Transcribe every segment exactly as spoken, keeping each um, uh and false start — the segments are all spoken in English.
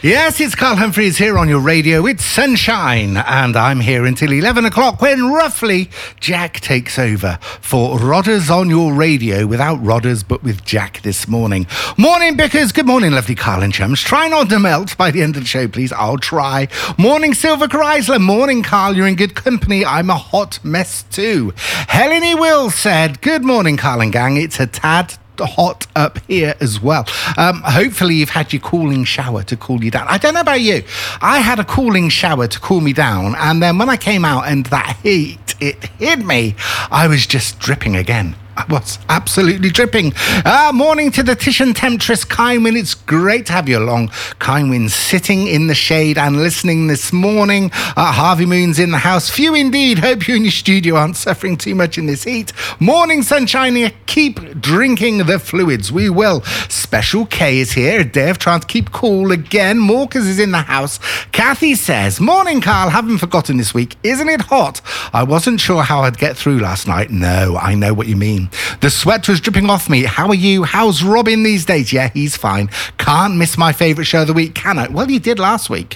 Yes, it's Carl Humphreys here on your radio. It's Sunshine, and I'm here until eleven o'clock when roughly Jack takes over for Rodders on your radio, without Rodders but with Jack this morning. Morning, Bickers. Good morning, lovely Carl and chums. Try not to melt by the end of the show, please. I'll try. Morning, Silver Chrysler. Morning, Carl. You're in good company. I'm a hot mess too. Helene Will said, good morning, Carl and gang. It's a tad hot up here as well. Um, hopefully you've had your cooling shower to cool you down. I don't know about you. I had a cooling shower to cool me down, and then when I came out and that heat, it hit me, I was just dripping again. I was absolutely dripping. Uh, morning to the Titian Temptress, Kynwyn. It's great to have you along. Kynwyn sitting in the shade and listening this morning. Uh, Harvey Moon's in the house. Few indeed. Hope you and your studio aren't suffering too much in this heat. Morning, sunshine. Keep drinking the fluids. We will. Special K is here. A day of trying to keep cool again. Morcus is in the house. Kathy says, morning, Carl. Haven't forgotten this week. Isn't it hot? I wasn't sure how I'd get through last night. No, I know what you mean. The sweat was dripping off me. How are you? How's Robin these days? Yeah, he's fine. Can't miss my favourite show of the week, can I? Well, you did last week.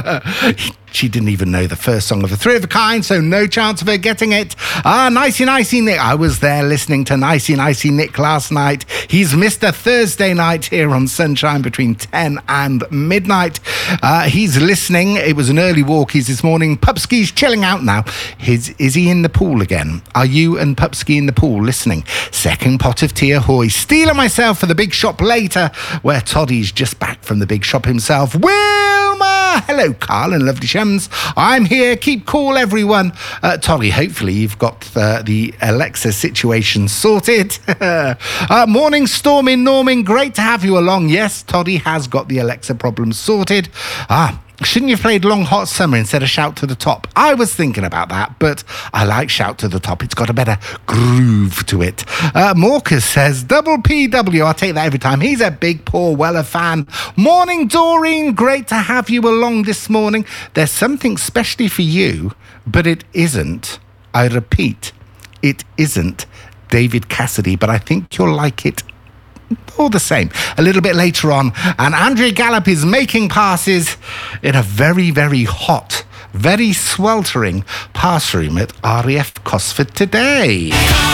She didn't even know the first song of the Three of a Kind, so no chance of her getting it. Ah, Nicey Nicey Nick. I was there listening to Nicey Nicey Nick last night. He's missed a Thursday night here on Sunshine between ten and midnight. Uh, he's listening. It was an early walkies this morning. Pupski's chilling out now. His, is he in the pool again? Are you and Pupski in the pool listening? Second pot of tea ahoy. Stealing myself for the big shop later, where Toddy's just back from the big shop himself. Wilma! Hello, Carl and lovely chums. I'm here. Keep cool, everyone. Uh, Toddy, hopefully you've got uh, the Alexa situation sorted. uh, morning, Stormin, Norman. Great to have you along. Yes, Toddy has got the Alexa problem sorted. Ah, shouldn't you have played Long Hot Summer instead of Shout to the Top? I was thinking about that, but I like Shout to the Top. It's got a better groove to it. Uh, Morcus says, double P W. I'll take that every time. He's a big Paul Weller fan. Morning, Doreen. Great to have you along this morning. There's something specially for you, but it isn't. I repeat, it isn't David Cassidy, but I think you'll like it all the same a little bit later on. And Andrea Gallup is making passes in a very, very hot, very sweltering pass room at R A F Cosford today.